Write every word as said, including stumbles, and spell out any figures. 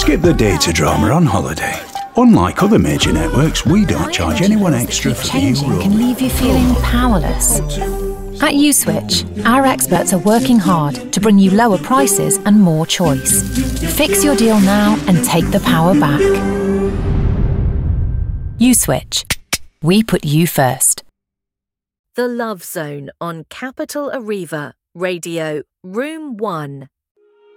Skip the data drama on holiday. Unlike other major networks, we don't charge anyone extra for the Changing new can rule. leave you feeling powerless. At USwitch, our experts are working hard to bring you lower prices and more choice. Fix your deal now and take the power back. USwitch. We put you first. The Love Zone on Capital Arriva, Radio, Room one.